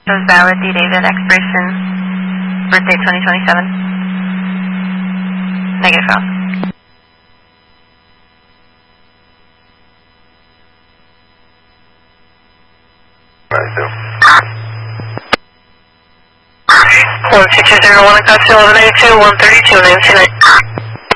Shows valid D-David expiration birthday 2027. Negative file. One 6201 Cox 1182 132 99.